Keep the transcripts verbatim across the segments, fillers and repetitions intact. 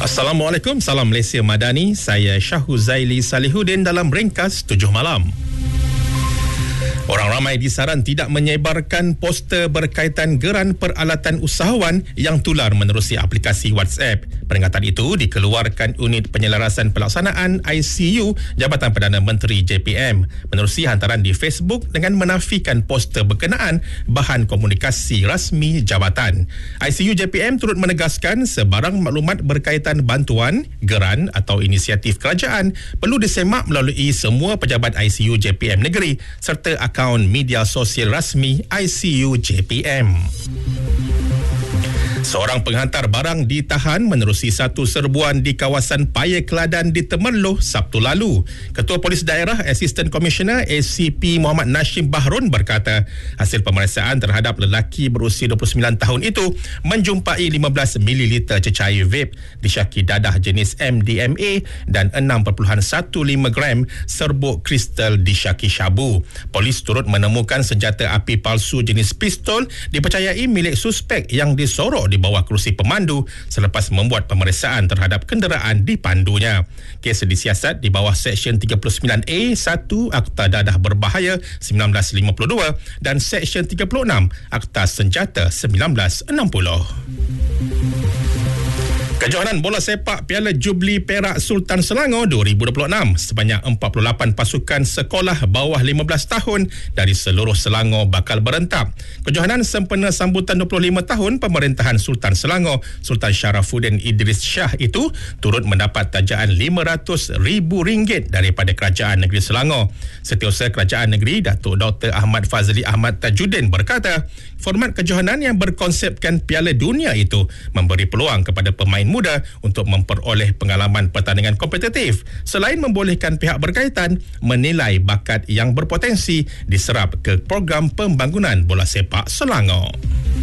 Assalamualaikum, salam Malaysia Madani. Saya Syahuzaili Salihuddin dalam ringkas tujuh malam. Orang ramai disaran tidak menyebarkan poster berkaitan geran peralatan usahawan yang tular menerusi aplikasi WhatsApp. Peringatan itu dikeluarkan Unit Penyelarasan Pelaksanaan I C U Jabatan Perdana Menteri J P M menerusi hantaran di Facebook dengan menafikan poster berkenaan bahan komunikasi rasmi jabatan. I C U J P M turut menegaskan sebarang maklumat berkaitan bantuan, geran atau inisiatif kerajaan perlu disemak melalui semua pejabat I C U J P M negeri serta akaun media sosial rasmi I C U J P M. Seorang penghantar barang ditahan menerusi satu serbuan di kawasan Paya Keladan di Temerloh Sabtu lalu. Ketua Polis Daerah Assistant Commissioner A C P Muhammad Nashim Bahrun berkata hasil pemeriksaan terhadap lelaki berusia dua puluh sembilan tahun itu menjumpai lima belas mililiter cecair vape disyaki dadah jenis M D M A dan enam perpuluhan satu lima gram serbuk kristal disyaki syabu. Polis turut menemukan senjata api palsu jenis pistol dipercayai milik suspek yang disorok di bawah kerusi pemandu selepas membuat pemeriksaan terhadap kenderaan dipandunya. Kes disiasat di bawah Seksyen tiga puluh sembilan A satu Akta Dadah Berbahaya sembilan belas lima puluh dua dan Seksyen tiga puluh enam Akta Senjata sembilan belas enam puluh. Kejohanan bola sepak Piala Jubli Perak Sultan Selangor dua ribu dua puluh enam sebanyak empat puluh lapan pasukan sekolah bawah lima belas tahun dari seluruh Selangor bakal berentab. Kejohanan sempena sambutan dua puluh lima tahun pemerintahan Sultan Selangor Sultan Sharafuddin Idris Shah itu turut mendapat tajaan lima ratus ribu ringgit daripada Kerajaan Negeri Selangor. Setiausaha Kerajaan Negeri Datuk Doktor Ahmad Fazli Ahmad Tajuddin berkata, format kejohanan yang berkonsepkan Piala Dunia itu memberi peluang kepada pemain muda untuk memperoleh pengalaman pertandingan kompetitif selain membolehkan pihak berkaitan menilai bakat yang berpotensi diserap ke program pembangunan bola sepak Selangor.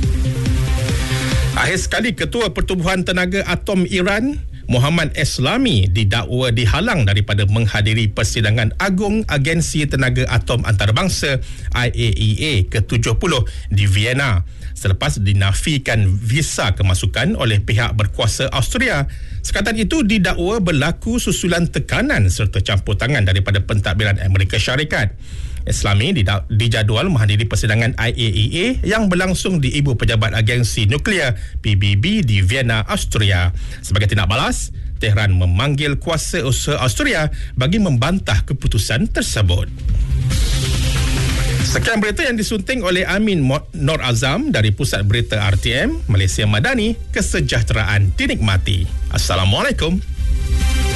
Akhir sekali, Ketua Pertubuhan Tenaga Atom Iran Muhammad Eslami didakwa dihalang daripada menghadiri persidangan agung Agensi Tenaga Atom Antarabangsa I A E A ke tujuh puluh di Vienna selepas dinafikan visa kemasukan oleh pihak berkuasa Austria. Sekatan itu didakwa berlaku susulan tekanan serta campur tangan daripada pentadbiran Amerika Syarikat. Eslami dijadual menghadiri persidangan I A E A yang berlangsung di Ibu Pejabat Agensi Nuklear P B B di Vienna, Austria. Sebagai tindak balas, Tehran memanggil kuasa usaha Austria bagi membantah keputusan tersebut. Sekian berita yang disunting oleh Amin Nur Azam dari Pusat Berita R T M Malaysia Madani. Kesejahteraan dinikmati. Assalamualaikum.